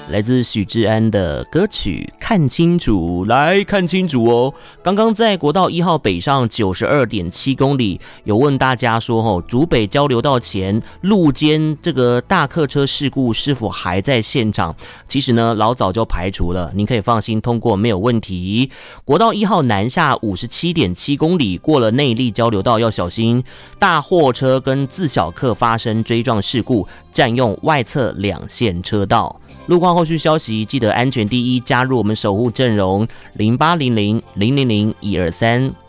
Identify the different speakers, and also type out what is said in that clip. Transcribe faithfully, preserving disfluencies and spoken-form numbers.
Speaker 1: 来自许志安的歌曲《看清楚》，来看清楚哦。刚刚在国道一号北上 九十二点七公里，有问大家说哦，竹北交流道前路肩这个大客车事故是否还在现场？其实呢，老早就排除了，您可以放心通过，没有问题。国道一号南下 五十七点七公里，过了内壢交流道要小心，大货车跟自小客发生追撞事故，占用外侧两线车道。路况后续消息，记得安全第一，加入我们守护阵容零八零零零零零一二三